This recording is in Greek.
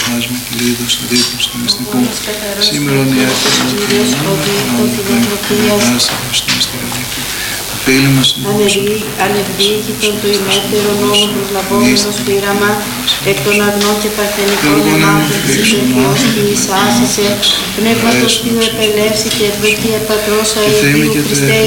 φάσμα και λίδος στο δίπλο στο μυστικό. Σήμερα η αρχαιολογία στο μυστικό. Φίλοι μας ανευγήκητον το ημέτερον νόμο προσλαβόμενο πείραμα εκ των αγνών και παρθενικών αιμάτων της Υιός ποιης άσησε πνεύματος Θείου επελεύσει και ευδοκία Πατρός αηδίου Χριστέ